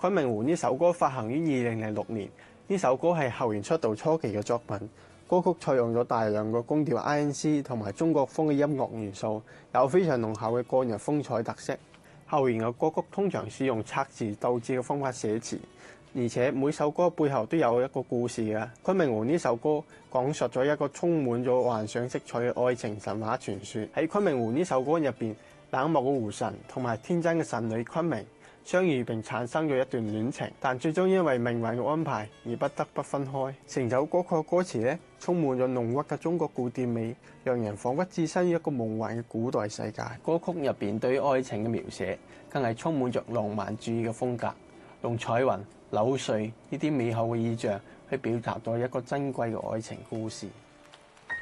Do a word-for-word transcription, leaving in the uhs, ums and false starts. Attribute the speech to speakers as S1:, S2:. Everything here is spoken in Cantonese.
S1: 昆明湖呢首歌發行於二零零六年，呢首歌係後援出道初期嘅作品。歌曲採用咗大量嘅宮調 I N C 同埋中國風嘅音樂元素，有非常濃厚嘅個人風采特色。後援嘅歌曲通常使用拆字鬥字嘅方法寫詞，而且每首歌背後都有一個故事嘅。昆明湖呢首歌講述咗一個充滿咗幻想色彩嘅愛情神話傳說。喺昆明湖呢首歌入邊，冷漠嘅湖神同埋天真嘅神女昆明相遇並產生咗一段戀情，但最終因為命運嘅安排而不得不分開。成首歌曲嘅歌詞咧，充滿咗濃郁嘅中國古典美，讓人彷彿置身於一個夢幻嘅古代世界。歌曲入邊對於愛情嘅描寫，更係充滿着浪漫主義嘅風格，用彩雲、柳絮呢啲美好嘅意象去表達咗一個珍貴嘅愛情故事。